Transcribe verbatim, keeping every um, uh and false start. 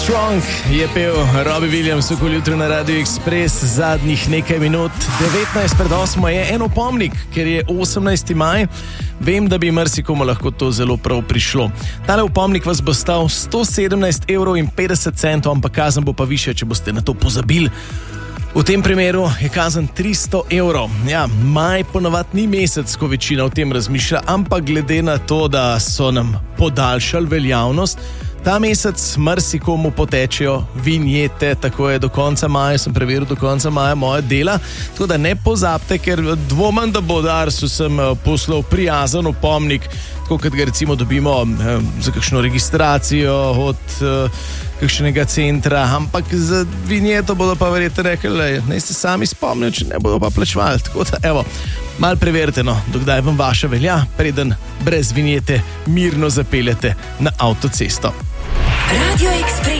Strong je pel Robbie Williams okoli jutra na Radio Express zadnjih nekaj minut. devetnajst pred osmo je en opomnik, ker je osemnajsti maj. Vem, da bi marsikomu lahko to zelo prav prišlo. Tale opomnik vas bo stal sto sedemnajst evrov in petdeset centov, ampak kazen bo pa višja, če boste na to pozabili. V tem primeru je kazen tristo evrov. Ja, maj ponavadi ni mesec, ko večina o tem razmišlja, ampak glede na to, da so nam podaljšali veljavnost, ta mesec marsikomu potečejo vinjete, tako je do konca maja, sem preveril do konca maja moje dela, tako da ne pozabite, ker dvomam, da bo Dars vsem poslal prijazen opomnik, tako kot ga recimo dobimo eh, za kakšno registracijo od eh, kakšnega centra, ampak za vinjeto bodo pa verjetno rekli, ne ste sami spomnili, če ne bodo pa plačevali, tako da evo, malo preverite, no, dokdaj vam vaša velja, preden brez vinjete mirno zapeljete na avtocesto. Radio Express.